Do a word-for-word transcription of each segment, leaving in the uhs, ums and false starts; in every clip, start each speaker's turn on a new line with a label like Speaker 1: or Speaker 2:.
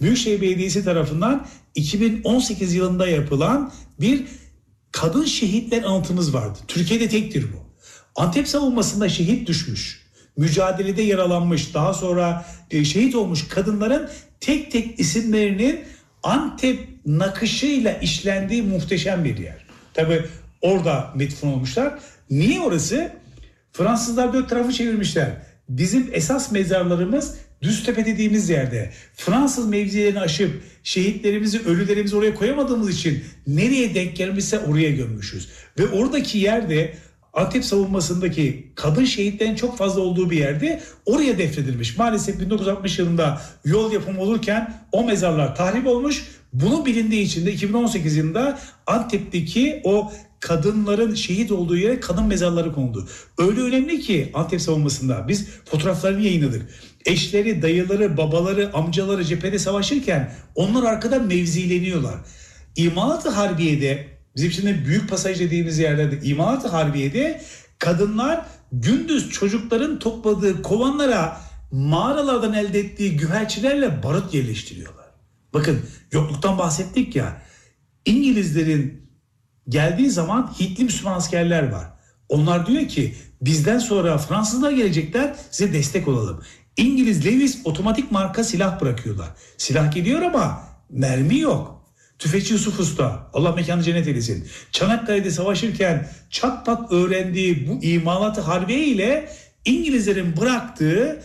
Speaker 1: Büyükşehir Belediyesi tarafından iki bin on sekiz yılında yapılan bir kadın şehitler anıtımız vardı. Türkiye'de tektir bu. Antep savunmasında şehit düşmüş, mücadelede yaralanmış, daha sonra şehit olmuş kadınların tek tek isimlerinin Antep nakışıyla işlendiği muhteşem bir yer. Tabii orada metfun olmuşlar. Niye orası? Fransızlar dört tarafı çevirmişler. Bizim esas mezarlarımız Düztepe dediğimiz yerde. Fransız mevzilerini aşıp şehitlerimizi, ölülerimizi oraya koyamadığımız için nereye denk gelmişse oraya gömmüşüz. Ve oradaki yerde Antep savunmasındaki kadın şehitlerin çok fazla olduğu bir yerde oraya defnedilmiş. Maalesef bin dokuz yüz altmış yılında yol yapımı olurken o mezarlar tahrip olmuş. Bunun bilindiği için de iki bin on sekiz yılında Antep'teki o kadınların şehit olduğu yere kadın mezarları konuldu. Öyle önemli ki Antep savunmasında biz fotoğraflarını yayınladık. Eşleri, dayıları, babaları, amcaları cephede savaşırken onlar arkada mevzileniyorlar. İmalat-ı Harbiye'de, bizim şimdi büyük pasaj dediğimiz yerlerde İmalat-ı Harbiye'de kadınlar gündüz çocukların topladığı kovanlara mağaralardan elde ettiği güvercilerle barut yerleştiriyorlar. Bakın yokluktan bahsettik ya. İngilizlerin geldiği zaman Hintli Müslüman askerler var. Onlar diyor ki bizden sonra Fransızlar gelecekler, size destek olalım. İngiliz Lewis otomatik marka silah bırakıyorlar. Silah geliyor ama mermi yok. Tüfekçi Yusuf Usta, Allah mekanı cennet eylesin, Çanakkale'de savaşırken çat pat öğrendiği bu imalat-ı harbiye ile İngilizlerin bıraktığı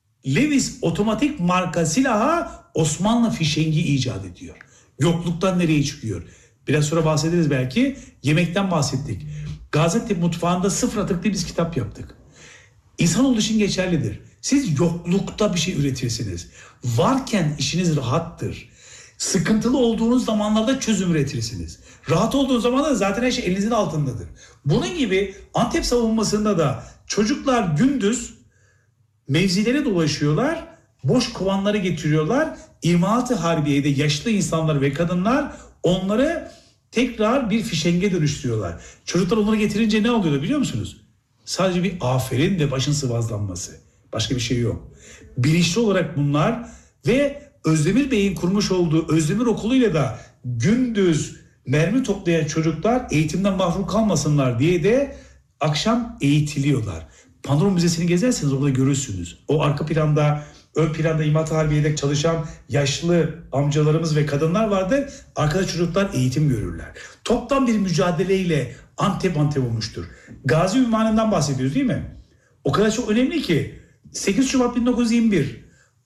Speaker 1: Lewis otomatik marka silaha Osmanlı fişengi icat ediyor. Yokluktan nereye çıkıyor? Biraz sonra bahsederiz belki. Yemekten bahsettik. Gaziantep mutfağında sıfır atıklı biz kitap yaptık. İnsanoğlu için geçerlidir. Siz yoklukta bir şey üretirsiniz. Varken işiniz rahattır. Sıkıntılı olduğunuz zamanlarda çözüm üretirsiniz. Rahat olduğunuz zamanlarda zaten her şey elinizin altındadır. Bunun gibi Antep savunmasında da çocuklar gündüz mevzilere dolaşıyorlar, boş kovanları getiriyorlar. İmalat-ı Harbiye'de yaşlı insanlar ve kadınlar onları tekrar bir fişenge dönüştürüyorlar. Çocuklar onları getirince ne oluyor biliyor musunuz? Sadece bir aferin ve başın sıvazlanması. Başka bir şey yok. Bilinçli olarak bunlar ve Özdemir Bey'in kurmuş olduğu Özdemir Okulu'yla da gündüz mermi toplayan çocuklar eğitimden mahrum kalmasınlar diye de akşam eğitiliyorlar. Panorama Müzesi'ni gezerseniz orada görürsünüz. O arka planda, ön planda İmalat-ı Harbiye'de çalışan yaşlı amcalarımız ve kadınlar vardır. Arkada çocuklar eğitim görürler. Toplam bir mücadeleyle Antep Antep olmuştur. Gazi Ünvanı'ndan bahsediyoruz değil mi? O kadar çok önemli ki sekiz Şubat bin dokuz yüz yirmi bir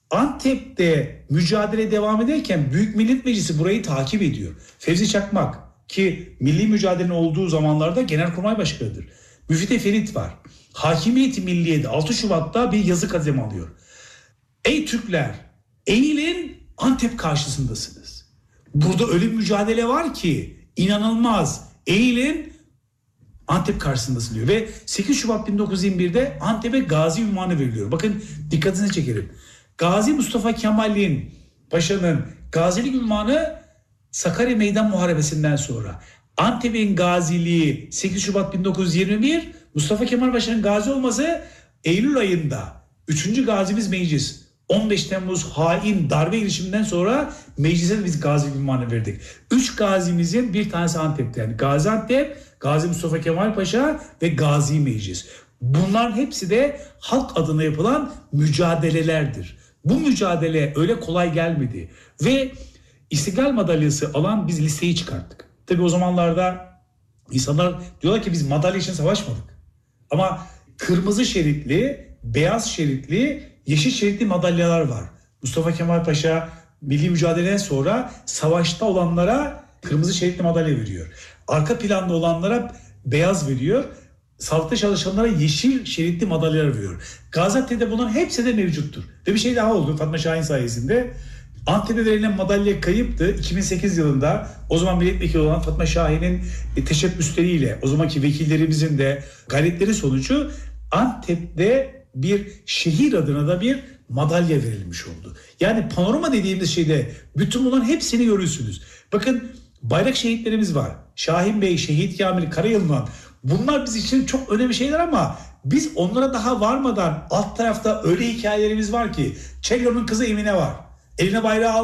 Speaker 1: Antep'te mücadele devam ederken Büyük Millet Meclisi burayı takip ediyor. Fevzi Çakmak ki milli mücadelenin olduğu zamanlarda Genelkurmay Başkanı'dır. Müfit Ferit var. Hakimiyet-i Milliye'de altı Şubat'ta bir yazı kaleme alıyor. Ey Türkler, eğilin, Antep karşısındasınız. Burada öyle bir mücadele var ki inanılmaz. Eğilin, Antep karşısındasın diyor. Ve sekiz Şubat bin dokuz yüz yirmi bir'de Antep'e Gazi unvanı veriliyor. Bakın dikkatinizi çekerim. Gazi Mustafa Kemal'in Paşa'nın gazilik unvanı Sakarya Meydan Muharebesi'nden sonra. Antep'in gaziliği sekiz Şubat bin dokuz yüz yirmi bir, Mustafa Kemal Paşa'nın gazi olması Eylül ayında. Üçüncü gazimiz meclis. on beş Temmuz hain darbe girişiminden sonra meclise de biz gazilik unvanı verdik. Üç gazimizin bir tanesi Antep'te. Yani Gaziantep, Gazi Mustafa Kemal Paşa ve Gazi Meclis. Bunların hepsi de halk adına yapılan mücadelelerdir. Bu mücadele öyle kolay gelmedi. Ve İstiklal Madalyası alan biz listeyi çıkarttık. Tabii o zamanlarda insanlar diyorlar ki biz madalya için savaşmadık. Ama kırmızı şeritli, beyaz şeritli, yeşil şeritli madalyalar var. Mustafa Kemal Paşa milli mücadeleden sonra savaşta olanlara kırmızı şeritli madalya veriyor. Arka planda olanlara beyaz veriyor. Sağlıkta çalışanlara yeşil şeritli madalyalar veriyor. Gaziantep'te bunların hepsi de mevcuttur. Ve bir şey daha oldu Fatma Şahin sayesinde. Antep'e verilen madalya kayıptı. iki bin sekiz yılında o zaman milletvekili olan Fatma Şahin'in teşebbüsleriyle, o zamanki vekillerimizin de gayretleri sonucu Antep'te bir şehir adına da bir madalya verilmiş oldu. Yani panorama dediğimiz şeyde bütün bunların hepsini görürsünüz. Bakın bayrak şehitlerimiz var. Şahin Bey, Şehit Kamil Karayılman. Bunlar biz için çok önemli şeyler ama biz onlara daha varmadan alt tarafta öyle hikayelerimiz var ki Cello'nun kızı Emine var. Eline bayrağı